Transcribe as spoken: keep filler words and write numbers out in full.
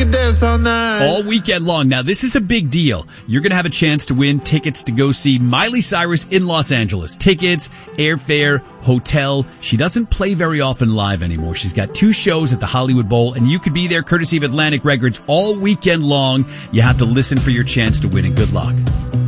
can dance all night. All weekend long. Now, this is a big deal. You're going to have a chance to win tickets to go see Miley Cyrus in Los Angeles. Tickets, airfare, hotel. She doesn't play very often live anymore. She's got two shows at the Hollywood Bowl, and you could be there courtesy of Atlantic Records all weekend long. You have to listen for your chance to win, and good luck.